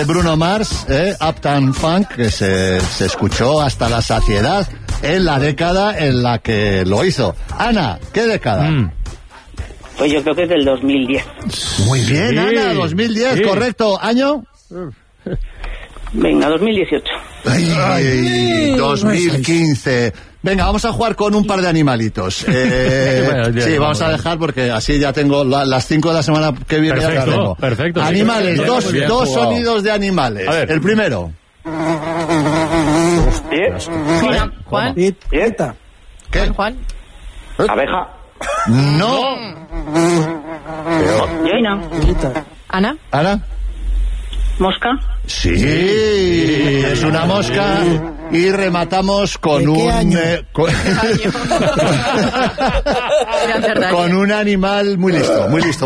Bruno Mars, Uptown Funk, que se escuchó hasta la saciedad en la década en la que lo hizo. Ana, ¿qué década? Pues yo creo que es del 2010. Muy bien, sí. Ana, 2010, sí. Correcto. ¿Año? Venga, 2018. Ay, 2015. Venga, vamos a jugar con un par de animalitos. Sí, vamos a dejar porque así ya tengo las 5 de la semana que viene. Perfecto, ya tengo. Perfecto. Animales, dos sonidos de animales. A ver. El primero. Juan. ¿Qué? Juan. Abeja. No. Ana. Ana. Mosca. Sí, es una mosca. Y rematamos con con un animal muy listo.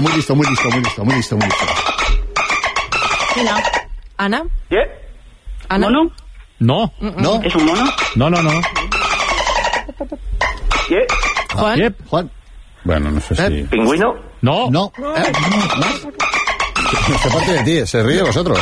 Ana. ¿Qué? Ana. ¿Mono? No. ¿Es un mono? No. ¿Qué? Juan. Bueno, no sé si... ¿Pingüino? No. Esta parte de ti, se ríe vosotros.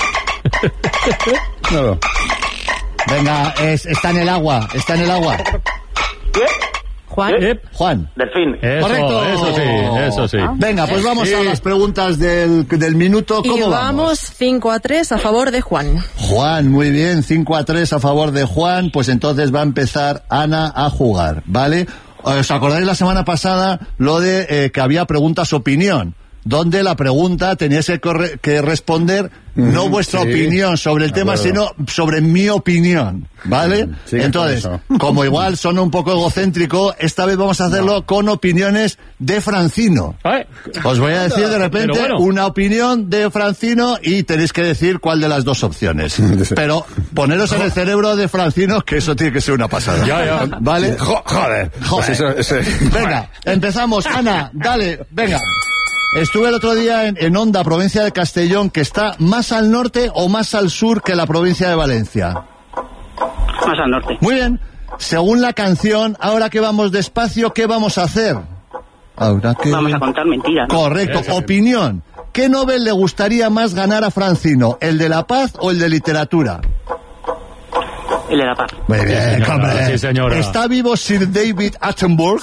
No. Venga, está en el agua. ¿Qué? Juan. Delfín. Correcto. Eso sí. Venga, pues vamos a las preguntas del minuto. ¿Cómo y vamos? 5-3 a favor de Juan. Juan, muy bien, 5-3 a favor de Juan. Pues entonces va a empezar Ana a jugar, ¿vale? ¿Os acordáis la semana pasada lo de que había preguntas opinión? Donde la pregunta teníais que responder no vuestra opinión sobre el tema, sino sobre mi opinión, ¿vale? Entonces, como igual son un poco egocéntrico, esta vez vamos a hacerlo con opiniones de Francino. Os voy a decir de repente una opinión de Francino y tenéis que decir cuál de las dos opciones. Pero poneros en el cerebro de Francino, que eso tiene que ser una pasada. Ya. ¿Vale? Joder. Pues Venga, empezamos. Ana, dale, venga. Estuve el otro día en Onda, provincia de Castellón, que está más al norte o más al sur que la provincia de Valencia. Más al norte. Muy bien. Según la canción, ahora que vamos despacio, ¿qué vamos a hacer? Vamos a contar mentiras, ¿no? Correcto. Opinión. ¿Qué Nobel le gustaría más ganar a Francino? ¿El de la paz o el de literatura? El de la paz. Muy bien, sí, señora. ¿Está vivo Sir David Attenborough?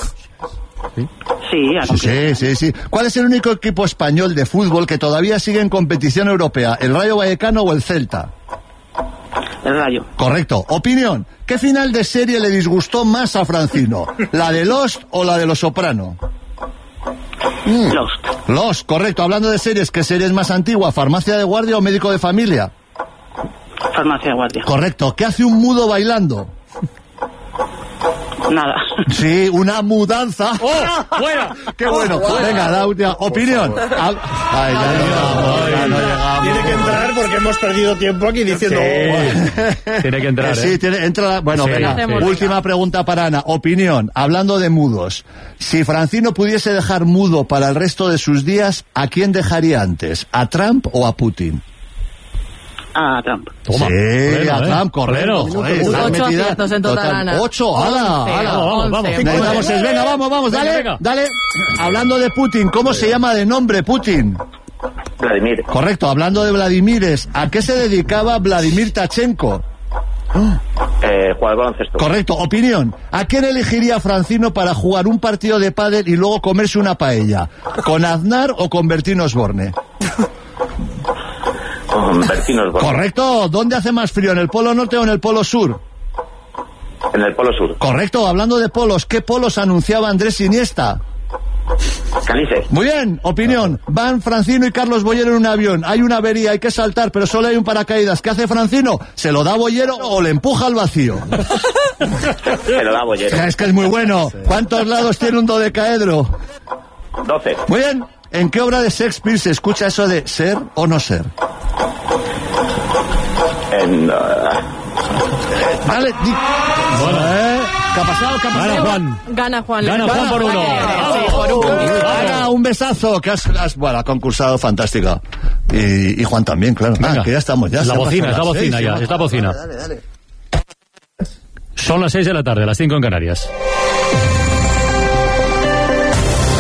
Sí. ¿Cuál es el único equipo español de fútbol que todavía sigue en competición europea? ¿El Rayo Vallecano o el Celta? El Rayo. Correcto. Opinión. ¿Qué final de serie le disgustó más a Francino? ¿La de Lost o la de Los Soprano? Lost, correcto. Hablando de series, ¿qué serie es más antigua? ¿Farmacia de guardia o médico de familia? Farmacia de guardia. Correcto. ¿Qué hace un mudo bailando? Nada. Sí, una mudanza. ¡Oh! ¡Fuera! ¡Qué bueno! Venga, la última opinión. Ay, ya no llegamos. Tiene que entrar porque hemos perdido tiempo aquí diciendo... Tiene que entrar, Sí, entra. Bueno, sí, venga, última pregunta para Ana. Opinión, hablando de mudos. Si Francino pudiese dejar mudo para el resto de sus días, ¿a quién dejaría antes? ¿A Trump o a Putin? A Trump. Toma. Sí, a Trump, correcto. 8 aciertos en total, Ana. 8, ¡hala! Vamos. Necesitamos 6. Venga, vamos, dale. Hablando de Putin, ¿cómo se llama de nombre Putin? Vladimir. Correcto, hablando de Vladimires, ¿a qué se dedicaba Vladimir Tachenko? Jugar baloncesto. Correcto, opinión. ¿A quién elegiría Francino para jugar un partido de pádel y luego comerse una paella? ¿Con Aznar o con Bertín Osborne? Correcto. ¿Dónde hace más frío? ¿En el Polo Norte o en el Polo Sur? En el Polo Sur. Correcto. Hablando de polos, ¿qué polos anunciaba Andrés Iniesta? Canice. Muy bien. Opinión. Van Francino y Carlos Bollero en un avión. Hay una avería, hay que saltar, pero solo hay un paracaídas. ¿Qué hace Francino? ¿Se lo da a Bollero o le empuja al vacío? Se lo da a Bollero. Es que es muy bueno. ¿Cuántos lados tiene un dodecaedro? 12. Muy bien. ¿En qué obra de Shakespeare se escucha eso de ser o no ser? Vale, ¿qué ha pasado? Gana Juan. Gana Juan por 1. Ana, un besazo, que has concursado fantástica. Y Juan también, claro. Que ya estamos. Es la bocina. Es la bocina. Dale. Son las 6 de la tarde, las 5 en Canarias. Novedades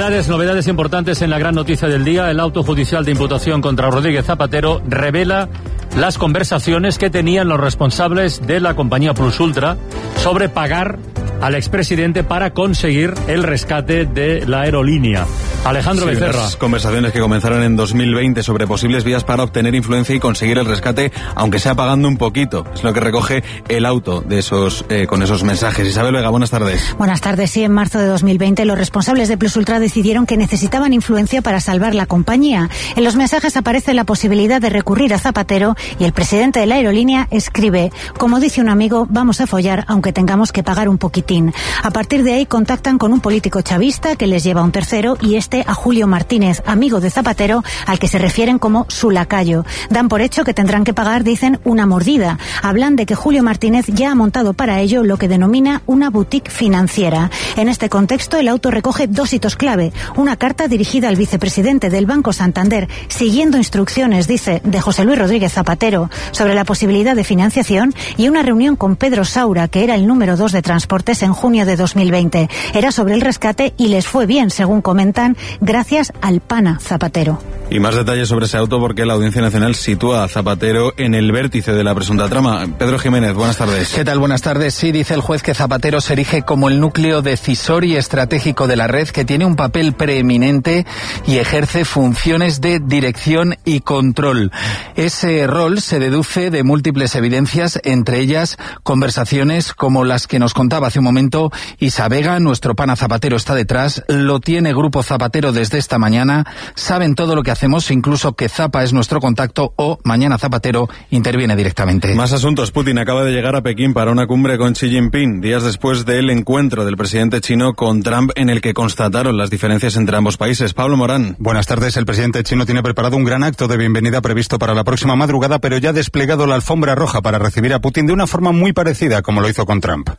Novedades importantes en la gran noticia del día. El auto judicial de imputación contra Rodríguez Zapatero revela las conversaciones que tenían los responsables de la compañía Plus Ultra sobre pagar al expresidente para conseguir el rescate de la aerolínea. Alejandro Becerra. Las conversaciones que comenzaron en 2020 sobre posibles vías para obtener influencia y conseguir el rescate, aunque sea pagando un poquito. Es lo que recoge el auto de esos con esos mensajes. Isabel Vega, buenas tardes. Buenas tardes. Sí, en marzo de 2020 los responsables de Plus Ultra decidieron que necesitaban influencia para salvar la compañía. En los mensajes aparece la posibilidad de recurrir a Zapatero y el presidente de la aerolínea escribe: como dice un amigo, vamos a follar aunque tengamos que pagar un poquitín. A partir de ahí contactan con un político chavista que les lleva a un tercero y a Julio Martínez, amigo de Zapatero, al que se refieren como su lacayo. Dan por hecho que tendrán que pagar, dicen, una mordida. Hablan de que Julio Martínez ya ha montado para ello lo que denomina una boutique financiera. En este contexto, el auto recoge dos hitos clave: una carta dirigida al vicepresidente del Banco Santander, siguiendo instrucciones, dice, de José Luis Rodríguez Zapatero sobre la posibilidad de financiación, y una reunión con Pedro Saura, que era el número 2 de Transportes, en junio de 2020. Era sobre el rescate y les fue bien, según comentan, gracias al pana Zapatero. Y más detalles sobre ese auto porque la Audiencia Nacional sitúa a Zapatero en el vértice de la presunta trama. Pedro Jiménez, buenas tardes. ¿Qué tal? Buenas tardes. Sí, dice el juez que Zapatero se erige como el núcleo decisor y estratégico de la red, que tiene un papel preeminente y ejerce funciones de dirección y control. Ese rol se deduce de múltiples evidencias, entre ellas conversaciones como las que nos contaba hace un momento Isa Vega. Nuestro pana Zapatero está detrás, lo tiene Grupo Zapatero desde esta mañana, saben todo lo que hacemos, incluso que Zapa es nuestro contacto, o mañana Zapatero interviene directamente. Más asuntos. Putin acaba de llegar a Pekín para una cumbre con Xi Jinping, días después del encuentro del presidente chino con Trump, en el que constataron las diferencias entre ambos países. Pablo Morán. Buenas tardes. El presidente chino tiene preparado un gran acto de bienvenida previsto para la próxima madrugada, pero ya ha desplegado la alfombra roja para recibir a Putin de una forma muy parecida como lo hizo con Trump.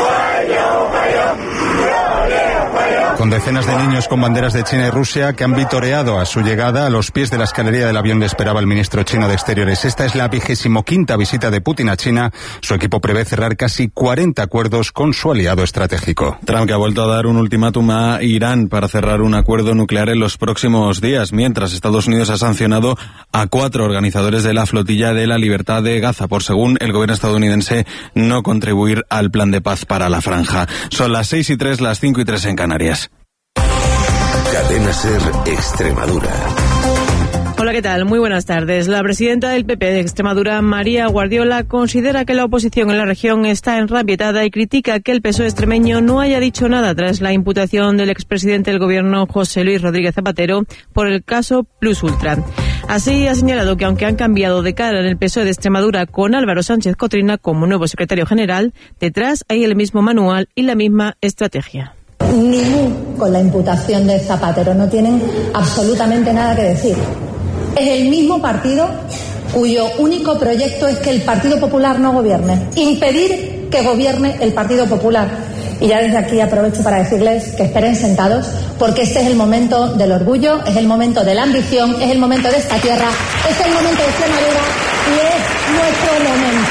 Con decenas de niños con banderas de China y Rusia que han vitoreado a su llegada. A los pies de la escalería del avión le esperaba el ministro chino de Exteriores. Esta es la 25ª visita de Putin a China. Su equipo prevé cerrar casi 40 acuerdos con su aliado estratégico. Trump, que ha vuelto a dar un ultimátum a Irán para cerrar un acuerdo nuclear en los próximos días, mientras Estados Unidos ha sancionado a 4 organizadores de la flotilla de la libertad de Gaza por, según el gobierno estadounidense, no contribuir al plan de paz para la franja. Son las 6:03, las 5:03 en Canarias. Cadena SER Extremadura. Hola, ¿qué tal? Muy buenas tardes. La presidenta del PP de Extremadura, María Guardiola, considera que la oposición en la región está enrabietada y critica que el PSOE extremeño no haya dicho nada tras la imputación del expresidente del gobierno, José Luis Rodríguez Zapatero, por el caso Plus Ultra. Así ha señalado que aunque han cambiado de cara en el PSOE de Extremadura con Álvaro Sánchez Cotrina como nuevo secretario general, detrás hay el mismo manual y la misma estrategia. Ni con la imputación de Zapatero, no tienen absolutamente nada que decir. Es el mismo partido cuyo único proyecto es que el Partido Popular no gobierne, impedir que gobierne el Partido Popular. Y ya desde aquí aprovecho para decirles que esperen sentados, porque este es el momento del orgullo, es el momento de la ambición, es el momento de esta tierra, es el momento de Extremadura y es nuestro momento.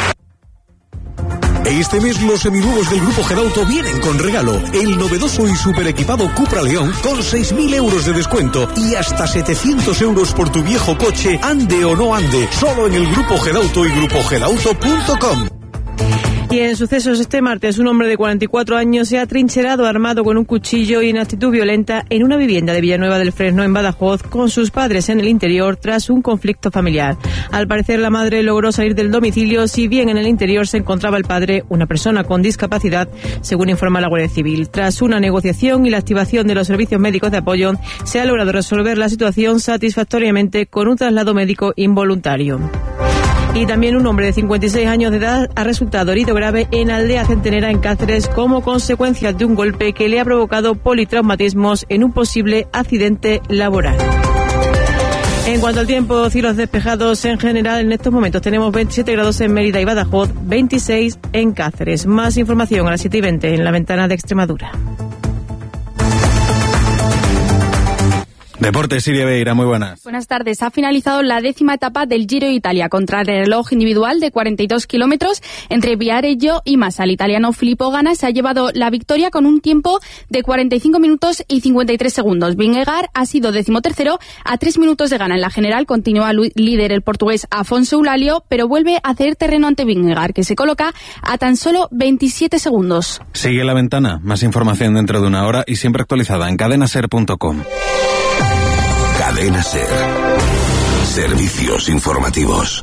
Este mes los seminuevos del Grupo Gedauto vienen con regalo. El novedoso y super equipado Cupra León con 6.000 euros de descuento y hasta 700 euros por tu viejo coche, ande o no ande. Solo en el Grupo Gedauto y grupogedauto.com. Y en sucesos este martes, un hombre de 44 años se ha trincherado armado con un cuchillo y en actitud violenta en una vivienda de Villanueva del Fresno, en Badajoz, con sus padres en el interior tras un conflicto familiar. Al parecer, la madre logró salir del domicilio, si bien en el interior se encontraba el padre, una persona con discapacidad, según informa la Guardia Civil. Tras una negociación y la activación de los servicios médicos de apoyo, se ha logrado resolver la situación satisfactoriamente con un traslado médico involuntario. Y también un hombre de 56 años de edad ha resultado herido grave en Aldea Centenera, en Cáceres, como consecuencia de un golpe que le ha provocado politraumatismos en un posible accidente laboral. En cuanto al tiempo, cielos despejados en general. En estos momentos tenemos 27 grados en Mérida y Badajoz, 26 en Cáceres. Más información a las 7:20 en la ventana de Extremadura. Deportes, Siria Beira, muy buenas. Buenas tardes. Ha finalizado la 10ª etapa del Giro de Italia contra el reloj individual de 42 kilómetros entre Viareggio y Massa. El italiano Filippo Ganna se ha llevado la victoria con un tiempo de 45 minutos y 53 segundos. Vingegaard ha sido 13º a 3 minutos de Ganna. En la general continúa líder el portugués Afonso Eulalio, pero vuelve a ceder terreno ante Vingegaard, que se coloca a tan solo 27 segundos. Sigue La Ventana. Más información dentro de una hora y siempre actualizada en cadenaser.com. Cadena Ser. Servicios informativos.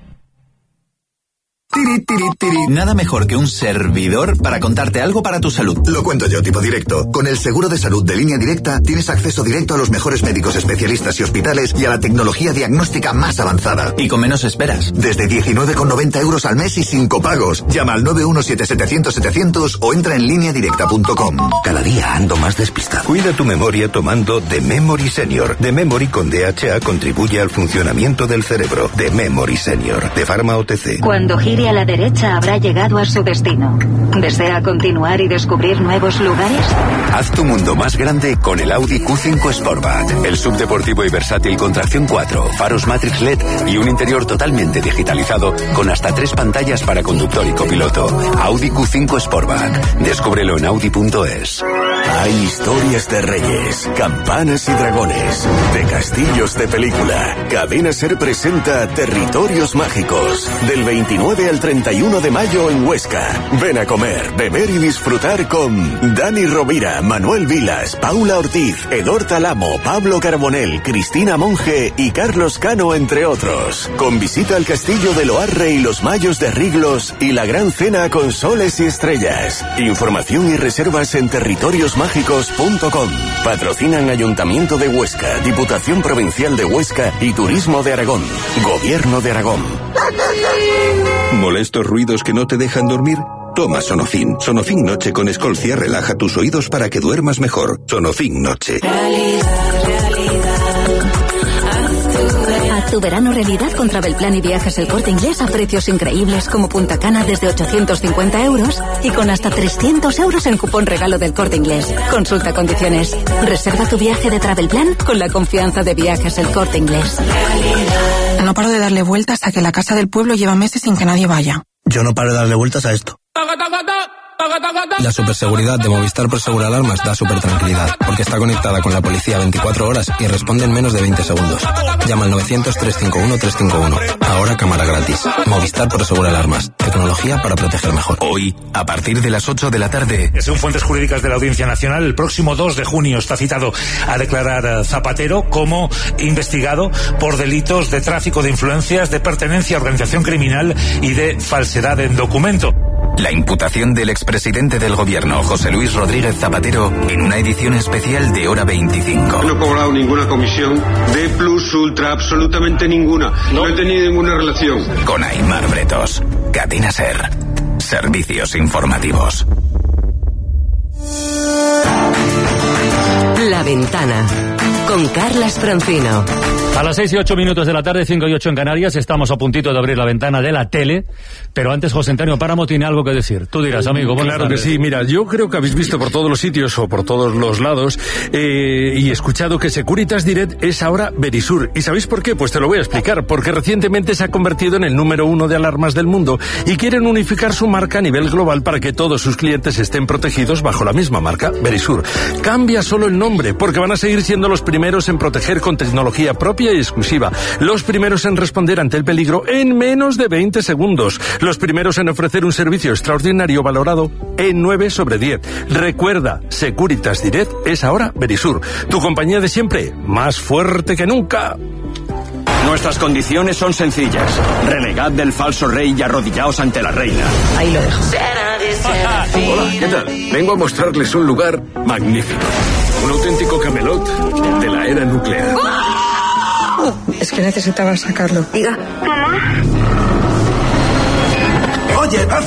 Nada mejor que un servidor para contarte algo para tu salud. Lo cuento yo, tipo directo. Con el seguro de salud de Línea Directa tienes acceso directo a los mejores médicos especialistas y hospitales y a la tecnología diagnóstica más avanzada. Y con menos esperas. Desde 19,90 euros al mes y sin copagos. Llama al 917-700-700 o entra en lineadirecta.com. Cada día ando más despistado. Cuida tu memoria tomando The Memory Senior. The Memory con DHA contribuye al funcionamiento del cerebro. The Memory Senior. De Pharma OTC. Cuando gire a la derecha habrá llegado a su destino. ¿Desea continuar y descubrir nuevos lugares? Haz tu mundo más grande con el Audi Q5 Sportback. El subdeportivo y versátil con tracción 4, faros Matrix LED y un interior totalmente digitalizado con hasta 3 pantallas para conductor y copiloto. Audi Q5 Sportback. Descúbrelo en Audi.es. Hay historias de reyes, campanas y dragones, de castillos de película. Cadena Ser presenta Territorios Mágicos. Del 29 al 31 de mayo en Huesca. Ven a comer, beber y disfrutar con Dani Rovira, Manuel Vilas, Paula Ortiz, Edor Talamo, Pablo Carbonell, Cristina Monge y Carlos Cano, entre otros. Con visita al castillo de Loarre y los Mayos de Riglos y la gran cena con soles y estrellas. Información y reservas en territoriosmágicos.com. Patrocinan Ayuntamiento de Huesca, Diputación Provincial de Huesca y Turismo de Aragón. Gobierno de Aragón. ¿Molestos ruidos que no te dejan dormir? Toma Sonofin. Sonofin Noche con Escolcia relaja tus oídos para que duermas mejor. Sonofin Noche. Haz tu verano realidad con Travelplan y Viajes El Corte Inglés a precios increíbles como Punta Cana desde 850 euros y con hasta 300 euros en cupón regalo del Corte Inglés. Consulta condiciones. Reserva tu viaje de Travelplan con la confianza de Viajes El Corte Inglés. No paro de darle vueltas a que la casa del pueblo lleva meses sin que nadie vaya. Yo no paro de darle vueltas a esto. La superseguridad de Movistar Prosegur Alarmas da super tranquilidad, porque está conectada con la policía 24 horas y responde en menos de 20 segundos. Llama al 900-351-351. Ahora cámara gratis. Movistar Prosegur Alarmas. Tecnología para proteger mejor. Hoy, a partir de las 8 de la tarde. Según fuentes jurídicas de la Audiencia Nacional, el próximo 2 de junio está citado a declarar Zapatero como investigado por delitos de tráfico de influencias, de pertenencia a organización criminal y de falsedad en documento. La imputación del expresidente del gobierno, José Luis Rodríguez Zapatero, en una edición especial de Hora 25. No he cobrado ninguna comisión de plus ultra, absolutamente ninguna. No he tenido ninguna relación. Con Aimar Bretos. Cadena Ser. Servicios informativos. La Ventana. Con Carlas Francino. A las 6 y 8 minutos de la tarde, 5 y 8 en Canarias, estamos a puntito de abrir la ventana de la tele, pero antes José Antonio Páramo tiene algo que decir. Tú dirás, amigo. Claro que sí, mira, yo creo que habéis visto por todos los sitios o por todos los lados y escuchado que Securitas Direct es ahora Verisur. ¿Y sabéis por qué? Pues te lo voy a explicar, porque recientemente se ha convertido en el número 1 de alarmas del mundo y quieren unificar su marca a nivel global para que todos sus clientes estén protegidos bajo la misma marca, Verisur. Cambia solo el nombre, porque van a seguir siendo los primeros en proteger con tecnología propia y exclusiva. Los primeros en responder ante el peligro en menos de 20 segundos. Los primeros en ofrecer un servicio extraordinario valorado en 9 sobre 10. Recuerda, Securitas Direct es ahora Verisur. Tu compañía de siempre, más fuerte que nunca. Nuestras condiciones son sencillas. Renegad del falso rey y arrodillaos ante la reina. Ahí lo dejo. Hola, ¿qué tal? Vengo a mostrarles un lugar magnífico. Un auténtico camelot de la era nuclear. Es que necesitaba sacarlo. Diga. Oye,